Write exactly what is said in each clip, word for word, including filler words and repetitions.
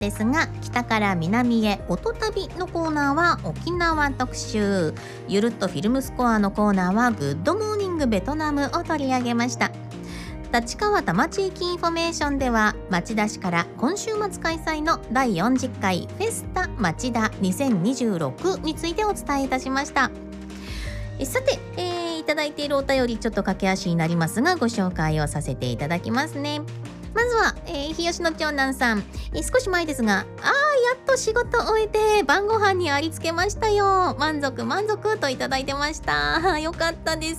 ですが、北から南へ音旅のコーナーは沖縄特集、ゆるっとフィルムスコアのコーナーはグッドモーニングベトナムを取り上げました。立川多摩地域インフォメーションでは、町田市から今週末開催のだいよんじゅっかいフェスタ町田にせんにじゅうろくについてお伝えいたしました。えさて、えー、いただいているお便り、ちょっと駆け足になりますがご紹介をさせていただきますね。まずは、えー、日吉の長男さん、えー、少し前ですが、あーやっと仕事を終えて晩ご飯にありつけましたよ、満足満足といただいてました。よかったです。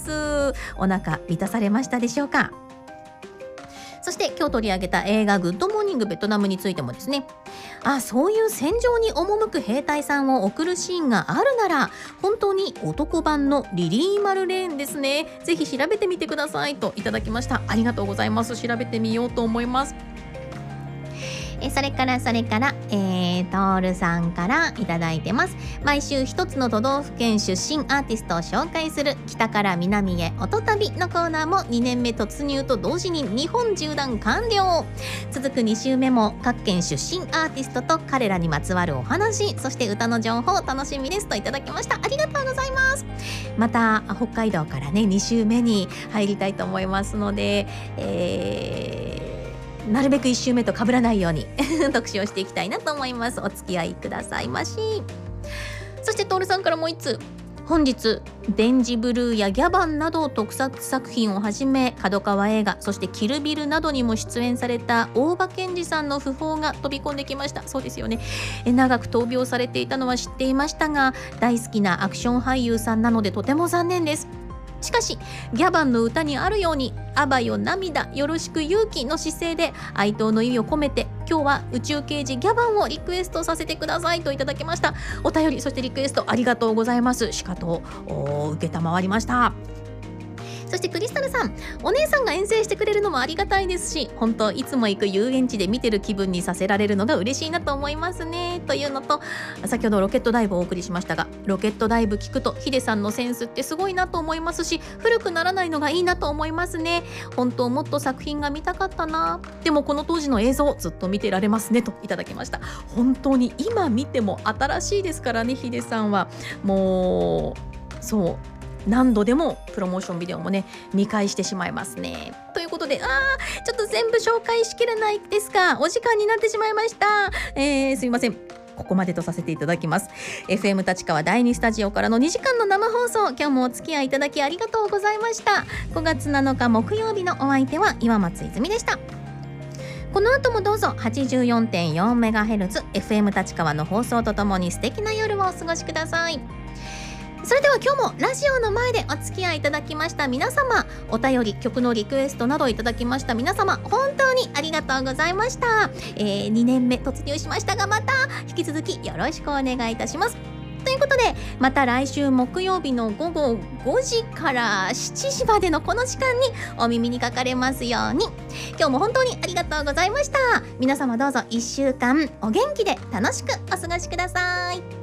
お腹満たされましたでしょうか。そして今日取り上げた映画グッドモーニングベトナムについてもですね、あ、そういう戦場に赴く兵隊さんを送るシーンがあるなら本当に男版のリリー・マルレーンですね。ぜひ調べてみてくださいといただきました。ありがとうございます。調べてみようと思います。えそれからそれから、えー、トールさんからいただいてます。毎週一つの都道府県出身アーティストを紹介する北から南へ音旅のコーナーもにねんめ突入と同時に日本縦断完了。続くに週目も各県出身アーティストと彼らにまつわるお話、そして歌の情報楽しみですといただきました。ありがとうございます。また北海道からねに週目に入りたいと思いますので、えーなるべくいち週目と被らないように特集をしていきたいなと思います。お付き合いくださいまし。そしてトールさんからもう一通、本日デンジブルーやギャバンなど特撮作品をはじめ角川映画、そしてキルビルなどにも出演された大場健二さんの訃報が飛び込んできました。そうですよね、え長く闘病されていたのは知っていましたが、大好きなアクション俳優さんなのでとても残念です。しかしギャバンの歌にあるように、あばよ涙よろしく勇気の姿勢で哀悼の意味を込めて、今日は宇宙刑事ギャバンをリクエストさせてくださいといただきました。お便り、そしてリクエストありがとうございます。しかと受けたまわりました。そしてクリスタルさん、お姉さんが遠征してくれるのもありがたいですし、本当いつも行く遊園地で見てる気分にさせられるのが嬉しいなと思いますねというのと、先ほどロケットダイブをお送りしましたが、ロケットダイブ聞くとヒデさんのセンスってすごいなと思いますし、古くならないのがいいなと思いますね。本当もっと作品が見たかったな。でもこの当時の映像ずっと見てられますねといただきました。本当に今見ても新しいですからね、ヒデさんはもうそう何度でもプロモーションビデオもね見返してしまいますね。ということで、あーちょっと全部紹介しきれないですがお時間になってしまいました。えー、すいません、ここまでとさせていただきます。 エフエム 立川だいにスタジオからのにじかんの生放送、今日もお付き合いいただきありがとうございました。ごがつなのか木曜日のお相手は岩松泉でした。この後もどうぞ はちじゅうよんてんよんメガヘルツ エフエム 立川の放送とともに素敵な夜をお過ごしください。それでは今日もラジオの前でお付き合いいただきました皆様、お便り、曲のリクエストなどいただきました皆様、本当にありがとうございました。えー、にねんめ突入しましたが、また引き続きよろしくお願いいたします。ということで、また来週木曜日のごごごじからしちじまでのこの時間にお耳にかかれますように。今日も本当にありがとうございました。皆様どうぞいっしゅうかんお元気で楽しくお過ごしください。